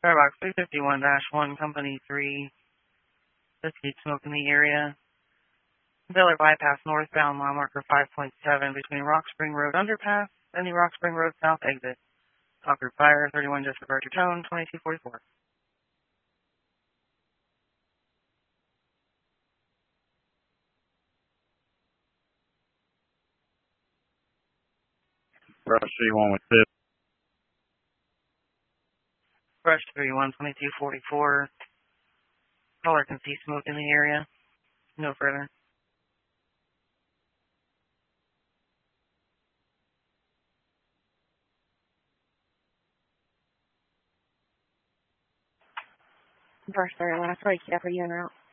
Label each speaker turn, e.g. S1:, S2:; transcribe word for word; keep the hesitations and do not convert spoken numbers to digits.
S1: Starbox three fifty-one dash one, Company three, Whiskey Smoke in the area. Baylor Bypass northbound, mile marker five point seven between Rock Spring Road underpass and the Rock Spring Road south exit. Talk group fire, thirty-one just departure tone, twenty-two forty-four.
S2: Rush three one with tip.
S1: Rush three one, twenty-two forty-four. Caller can see smoke in the area. No further.
S3: Rush three one, I saw you for you en route.